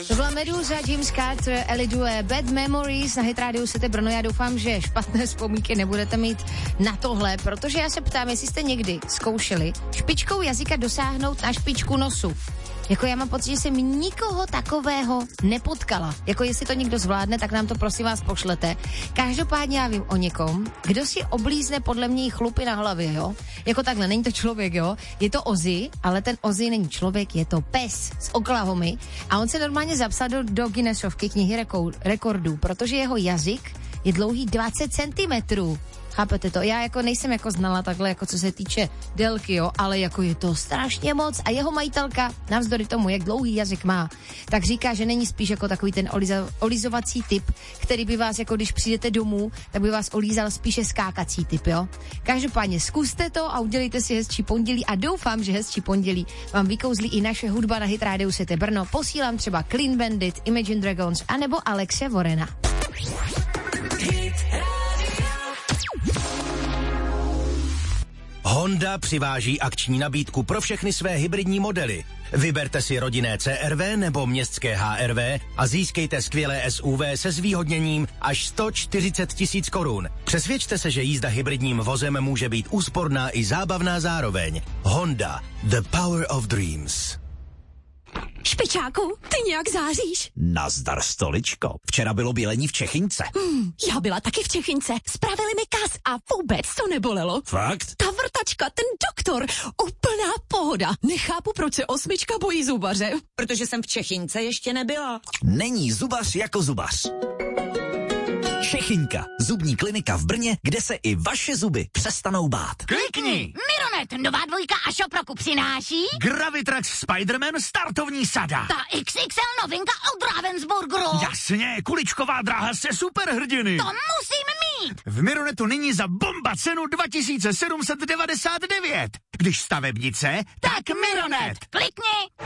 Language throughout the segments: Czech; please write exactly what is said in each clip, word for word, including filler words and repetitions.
To byla Meduza, James Carter, Ellie Due, Bad Memories na Hit Radio City Brno. Já doufám, že špatné vzpomínky nebudete mít na tohle, protože já se ptám, jestli jste někdy zkoušeli špičkou jazyka dosáhnout na špičku nosu. Jako já mám pocit, že jsem nikoho takového nepotkala. Jako jestli to někdo zvládne, tak nám to prosím vás pošlete. Každopádně já vím o někom, kdo si oblízne podle mě chlupy na hlavě, jo? Jako takhle, není to člověk, jo? Je to Ozzy, ale ten Ozzy není člověk, je to pes z Oklahomy. A on se normálně zapsal do, do Guinnessovky knihy rekordů, protože jeho jazyk je dlouhý dvacet centimetrů. Chápete to? Já jako nejsem jako znala takhle, jako co se týče délky, jo, ale jako je to strašně moc a jeho majitelka, navzdory tomu, jak dlouhý jazyk má, tak říká, že není spíš jako takový ten oliza, olizovací typ, který by vás, jako když přijdete domů, tak by vás olízal spíše skákací typ, jo. Každopádně zkuste to a udělejte si hezčí pondělí a doufám, že hezčí pondělí vám vykouzlí i naše hudba na Hit Radio City Brno. Posílám třeba Clean Bandit, Imagine Dragons anebo Alexe Vorena. Honda přiváží akční nabídku pro všechny své hybridní modely. Vyberte si rodinné C R V nebo městské H R V a získejte skvělé S U V se zvýhodněním až sto čtyřicet tisíc korun. Přesvědčte se, že jízda hybridním vozem může být úsporná i zábavná zároveň. Honda, the power of dreams. Špičáku, ty nějak záříš. Nazdar, stoličko. Včera bylo bělení v Čechince. Hmm, já byla taky v Čechince. Spravili mi kas a vůbec to nebolelo. Fakt? Ta vrtačka, ten doktor, úplná pohoda. Nechápu, proč se osmička bojí zubaře. Protože jsem v Čechince ještě nebyla. Není zubař jako zubař. Čechinka, zubní klinika v Brně, kde se i vaše zuby přestanou bát. Klikni! Mironet, nová dvojka a šoproku přináší Gravitrax Spider-Man startovní sada. ta X X L novinka od Ravensburgeru. Jasně, kuličková dráha se superhrdiny. To musím mít. V Mironetu nyní za bomba cenu dva tisíce sedm set devadesát devět. Když stavebnice, tak Mironet. Klikni.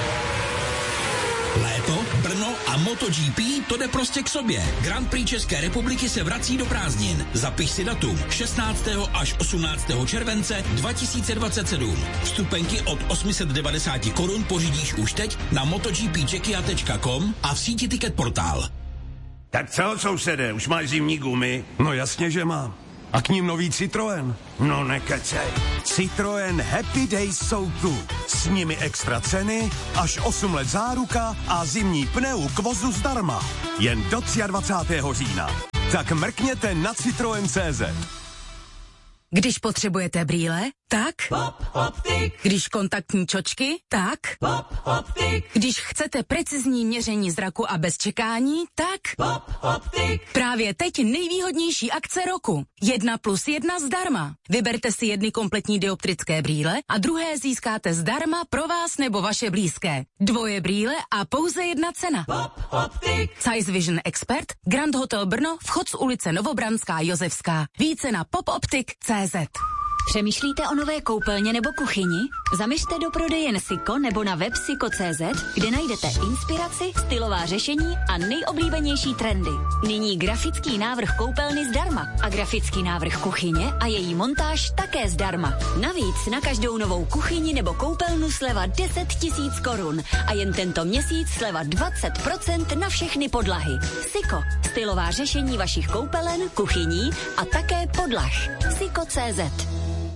Léto, Brno a MotoGP, to jde prostě k sobě. Grand Prix České republiky se vrací do prázdnin. Zapiš si datum šestnáctého až osmnáctého července dva tisíce dvacet sedm. Vstupenky od osm set devadesát korun pořídíš už teď na motogpčekia tečka com a v síti Ticket Portál. Tak co, sousede, už máš zimní gumy? No jasně, že mám. A k ním nový Citroën. No nekecej. Citroën Happy Days jsou tu. S nimi extra ceny, až osm let záruka a zimní pneu k vozu zdarma. Jen do dvacátého třetího října. Tak mrkněte na Citroën tečka cé zet. Když potřebujete brýle, tak Pop Optik. Když kontaktní čočky, tak Pop Optik. Když chcete precizní měření zraku a bez čekání, tak Pop Optik. Právě teď nejvýhodnější akce roku. Jedna plus jedna zdarma. Vyberte si jedny kompletní dioptrické brýle a druhé získáte zdarma pro vás nebo vaše blízké. Dvoje brýle a pouze jedna cena. Pop Optik. Size Vision Expert, Grand Hotel Brno, vchod z ulice Novobranská Josefská. Více na popoptik tečka cé zet. Přemýšlíte o nové koupelně nebo kuchyni? Zaměřte do prodejen Siko nebo na web siko tečka cé zet, kde najdete inspiraci, stylová řešení a nejoblíbenější trendy. Nyní grafický návrh koupelny zdarma a grafický návrh kuchyně a její montáž také zdarma. Navíc na každou novou kuchyni nebo koupelnu sleva deset tisíc korun a jen tento měsíc sleva dvacet procent na všechny podlahy. Siko, stylová řešení vašich koupelen, kuchyní a také podlah. Siko tečka cé zet.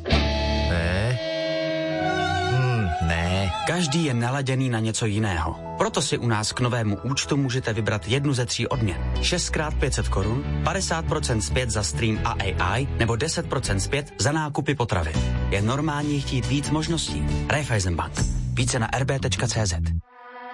Ne. Hmm, ne. Každý je naladěný na něco jiného. Proto si u nás k novému účtu můžete vybrat jednu ze tří odměn. šest krát pět set korun, padesát procent zpět za stream a A I nebo deset procent zpět za nákupy potravin. Je normální chtít víc možností. Raiffeisenbank. Více na er bé tečka cé zet.